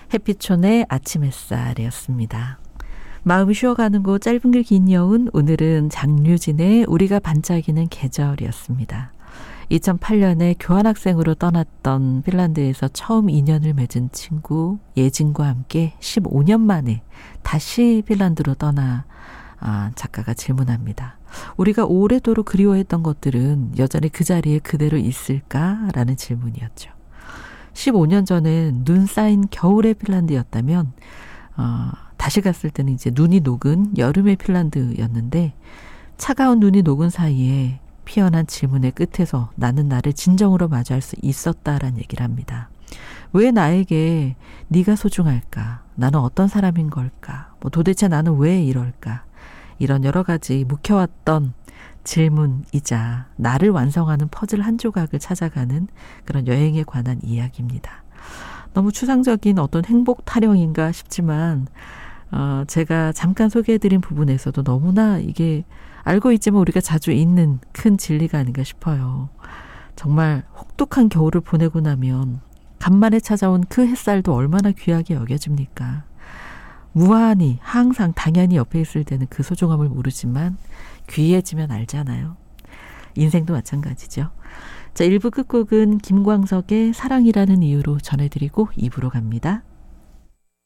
햇빛촌의 아침 햇살이었습니다. 마음이 쉬어가는 곳 짧은 길 긴 여운, 오늘은 장류진의 우리가 반짝이는 계절이었습니다. 2008년에 교환학생으로 떠났던 핀란드에서 처음 인연을 맺은 친구 예진과 함께 15년 만에 다시 핀란드로 떠나 작가가 질문합니다. 우리가 오래도록 그리워했던 것들은 여전히 그 자리에 그대로 있을까라는 질문이었죠. 15년 전에 눈 쌓인 겨울의 핀란드였다면 다시 갔을 때는 이제 눈이 녹은 여름의 핀란드였는데 차가운 눈이 녹은 사이에 피어난 질문의 끝에서 나는 나를 진정으로 마주할 수 있었다라는 얘기를 합니다. 왜 나에게 네가 소중할까? 나는 어떤 사람인 걸까? 도대체 나는 왜 이럴까? 이런 여러 가지 묵혀왔던 질문이자 나를 완성하는 퍼즐 한 조각을 찾아가는 그런 여행에 관한 이야기입니다. 너무 추상적인 어떤 행복 타령인가 싶지만 제가 잠깐 소개해드린 부분에서도 너무나 이게 알고 있지만 우리가 자주 잊는 큰 진리가 아닌가 싶어요. 정말 혹독한 겨울을 보내고 나면 간만에 찾아온 그 햇살도 얼마나 귀하게 여겨집니까? 무한히 항상 당연히 옆에 있을 때는 그 소중함을 모르지만 귀해지면 알잖아요. 인생도 마찬가지죠. 자, 1부 끝곡은 김광석의 사랑이라는 이유로 전해드리고 2부로 갑니다.